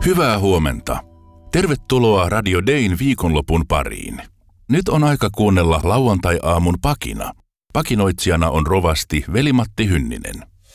Hyvää huomenta. Tervetuloa Radio Dayn viikonlopun pariin. Nyt on aika kuunnella lauantai-aamun pakina. Pakinoitsijana on rovasti Veli-Matti Hynninen.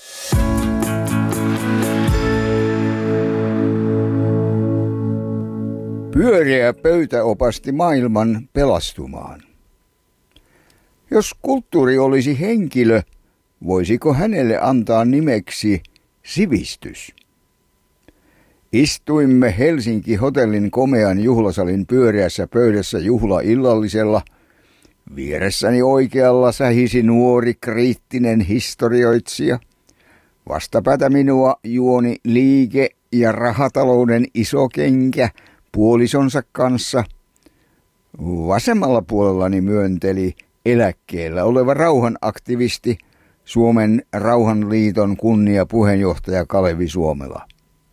Pyöreä pöytä opasti maailman pelastumaan. Jos kulttuuri olisi henkilö, voisiko hänelle antaa nimeksi sivistys? Istuimme Helsinki-hotellin komean juhlasalin pyöreässä pöydässä juhlaillallisella. Vieressäni oikealla sähisi nuori kriittinen historioitsija. Vastapäätä minua juoni liike- ja rahatalouden iso kenkä puolisonsa kanssa. Vasemmalla puolellani myönteli eläkkeellä oleva rauhanaktivisti, Suomen Rauhanliiton kunniapuheenjohtaja Kalevi Suomela.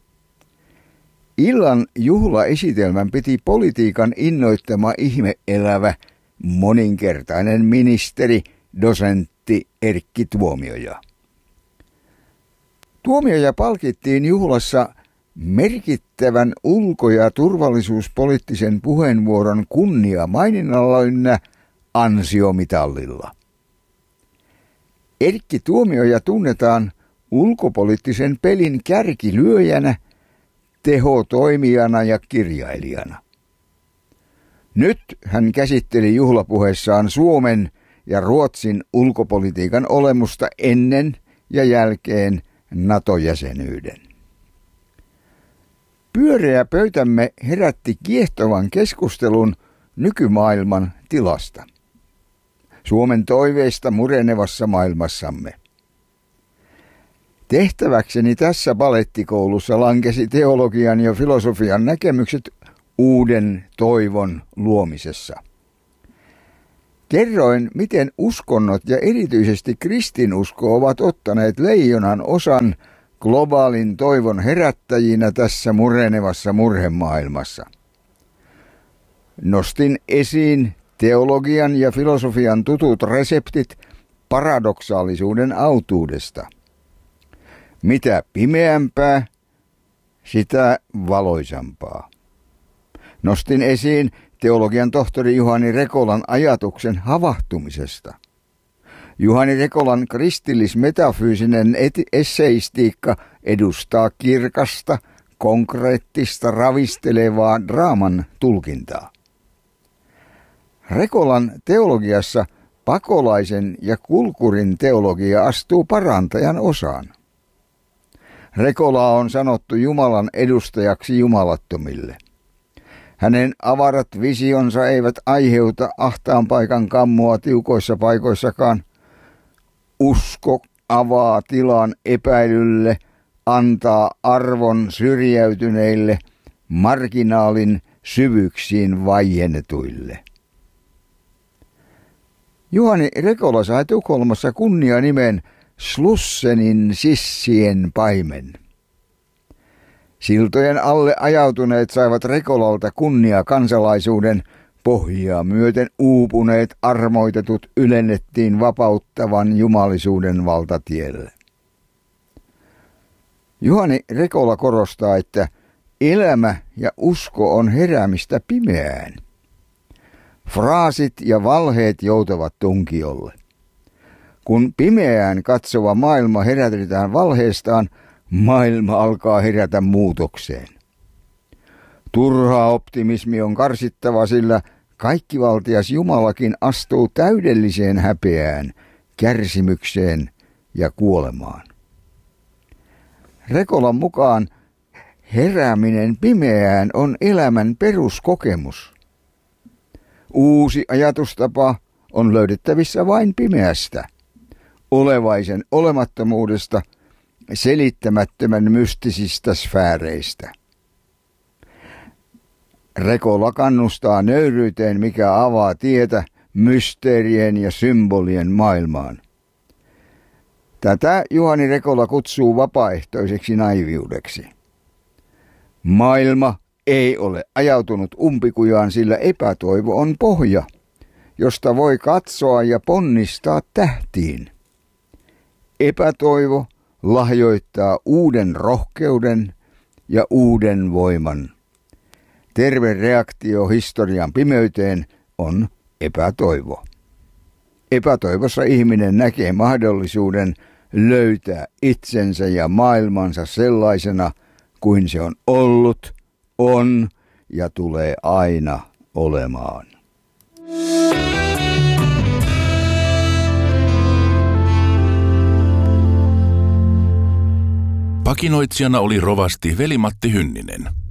Illan juhlaesitelmän piti politiikan innoittama ihmeelävä, moninkertainen ministeri, dosentti Erkki Tuomioja. Tuomioja palkittiin juhlassa merkittävän ulko- ja turvallisuuspoliittisen puheenvuoron kunniamaininnalla ansiomitallilla. Erkki Tuomioja tunnetaan ulkopoliittisen pelin kärkilyöjänä, tehotoimijana ja kirjailijana. Nyt hän käsitteli juhlapuheessaan Suomen ja Ruotsin ulkopolitiikan olemusta ennen ja jälkeen NATO-jäsenyyden. Pyöreä pöytämme herätti kiehtovan keskustelun nykymaailman tilasta, Suomen toiveista murenevassa maailmassamme. Tehtäväkseni tässä balettikoulussa lankesi teologian ja filosofian näkemykset uuden toivon luomisessa. Kerroin, miten uskonnot ja erityisesti kristinusko ovat ottaneet leijonan osan globaalin toivon herättäjinä tässä murenevassa murhemaailmassa. Nostin esiin teologian ja filosofian tutut reseptit paradoksaalisuuden autuudesta. Mitä pimeämpää, sitä valoisampaa. Nostin esiin teologian tohtori Juhani Rekolan ajatuksen havahtumisesta. Juhani Rekolan kristillis-metafyysinen esseistiikka edustaa kirkasta, konkreettista, ravistelevaa draaman tulkintaa. Rekolan teologiassa pakolaisen ja kulkurin teologia astuu parantajan osaan. Rekolaa on sanottu Jumalan edustajaksi jumalattomille. Hänen avarat visionsa eivät aiheuta ahtaan paikan kammua tiukoissa paikoissakaan. Usko avaa tilan epäilylle, antaa arvon syrjäytyneille, marginaalin syvyyksiin vaiennetuille. Juhani Rekola sai Tukholmassa kunnianimen Slussenin sissien paimen. Siltojen alle ajautuneet saivat Rekolalta kunniakansalaisuuden, pohjaa myöten uupuneet armoitetut ylennettiin vapauttavan jumalisuuden valtatielle. Juhani Rekola korostaa, että elämä ja usko on heräämistä pimeään. Fraasit ja valheet joutavat tunkiolle. Kun pimeään katsova maailma herätetään valheestaan, maailma alkaa herätä muutokseen. Turhaa optimismi on karsittava, sillä kaikkivaltias Jumalakin astuu täydelliseen häpeään, kärsimykseen ja kuolemaan. Rekolan mukaan herääminen pimeään on elämän peruskokemus. Uusi ajatustapa on löydettävissä vain pimeästä, olevaisen olemattomuudesta, selittämättömän mystisistä sfääreistä. Rekola kannustaa nöyryyteen, mikä avaa tietä mysteerien ja symbolien maailmaan. Tätä Juhani Rekola kutsuu vapaaehtoiseksi naiviudeksi. Maailma ei ole ajautunut umpikujaan, sillä epätoivo on pohja, josta voi katsoa ja ponnistaa tähtiin. Epätoivo lahjoittaa uuden rohkeuden ja uuden voiman. Terve reaktio historian pimeyteen on epätoivo. Epätoivossa ihminen näkee mahdollisuuden löytää itsensä ja maailmansa sellaisena kuin se on ollut, on ja tulee aina olemaan. Pakinoitsijana oli rovasti Veli-Matti Hynninen.